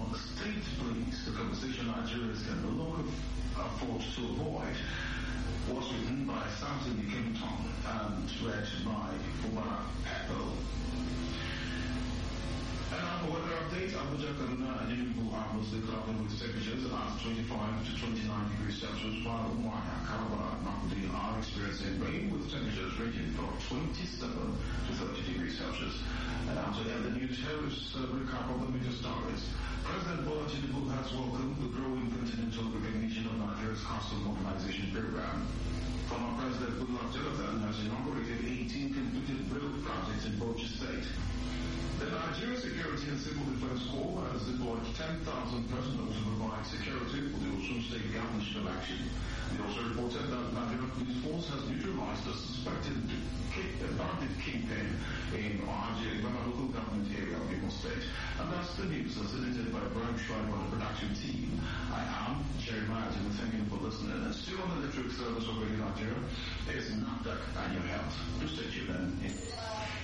of state police, the conversation Nigerians can no longer afford to avoid, was written by Samson Ikemton and read by Umar Apple. And now for weather update, Abuja, Kaduna, and Enugu are mostly cloudy with temperatures at 25 to 29 degrees Celsius, while Umuahia, Calabar, and Makurdi are experiencing rain with temperatures ranging from 27 to 30 degrees Celsius. And now to the news, here is a recap of the major stories. President Bola Tinubu has welcomed the growing continental recognition of Nigeria's coastal modernization program. Former President Goodluck Jonathan has inaugurated 18 completed rail projects in Bauchi State. The Nigeria Security and Civil Defense Corps has deployed 10,000 personnel to provide security for the Osun State governorship election. They also reported that Nigeria Police Force has neutralized a suspected bandit kingpin in Ohaji, local government area of Imo State. And that's the news as edited by Brian Schreiber on the production team. I am Jeremiah Jimmy. Thank you for listening. And still on the network service of Radio Nigeria is NAFDAC and your health. Do stay tuned in.